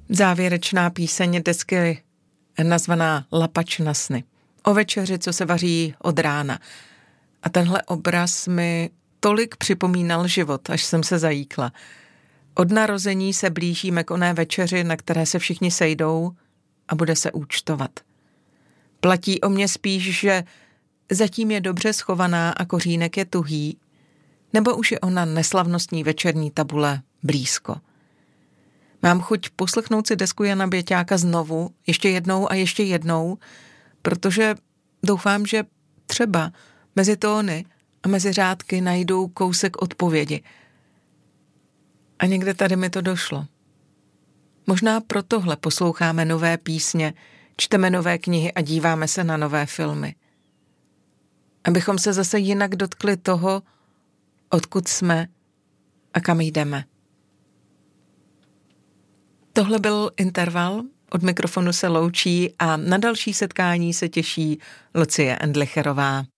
Závěrečná píseň desky nazvaná Lapač na sny. O večeři, co se vaří od rána. A tenhle obraz mi tolik připomínal život, až jsem se zajíkla. Od narození se blížíme k oné večeři, na které se všichni sejdou a bude se účtovat. Platí o mě spíš, že zatím je dobře schovaná a kořínek je tuhý, nebo už je ona neslavnostní večerní tabule blízko. Mám chuť poslechnout si desku Jana Běťáka znovu, ještě jednou, protože doufám, že třeba mezi tóny a mezi řádky najdou kousek odpovědi. A někde tady mi to došlo. Možná pro tohle posloucháme nové písně, čteme nové knihy a díváme se na nové filmy. Abychom se zase jinak dotkli toho, odkud jsme a kam jdeme. Tohle byl Interval, od mikrofonu se loučí a na další setkání se těší Lucie Endlicherová.